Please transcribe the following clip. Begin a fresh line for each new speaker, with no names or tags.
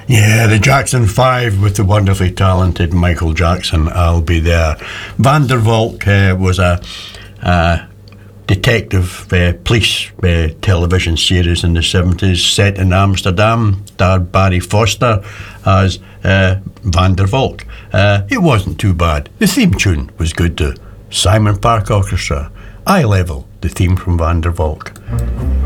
Yeah, the Jackson 5 with the wonderfully talented Michael Jackson. I'll be there. Van der Valk was a detective police television series in the 70s set in Amsterdam. Starred Barry Foster as Van der Valk. It wasn't too bad. The theme tune was good too. Simon Park Orchestra. Eye Level, the theme from Van der Valk.